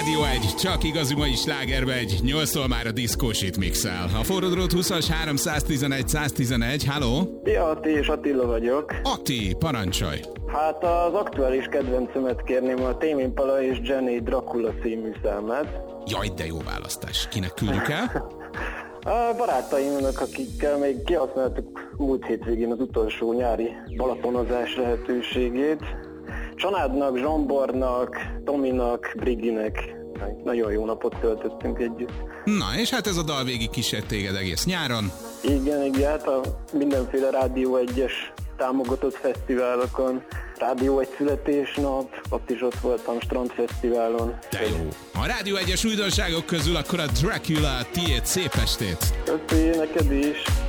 Rádió 1, csak igazi mai slágerbegy, 8-tól már a diszkósit mixel. A forrodrót 20-as 311 111, halló? Ja, Ati és Attila vagyok. Ati, parancsolj! Hát az aktuális kedvencemet kérném, a Tame Impala és Jenny Dracula című számát. Jaj, de jó választás. Kinek küldjük el? A barátaimnak, akikkel még kihasználtuk múlt hétvégén az utolsó nyári balatonozás lehetőségét. Csanádnak, Zsombornak, Tominak, Briginek. Nagyon jó napot töltöttünk együtt. Na, és hát ez a dal végig kísért téged egész nyáron. Igen, hát a mindenféle Rádió 1-es támogatott fesztiválokon. Rádió 1 születésnap, ott is ott voltam, Strandfesztiválon. De jó. A Rádió 1-es újdonságok közül akkor a Dracula, tiéd, szép estét! Köszi, neked is!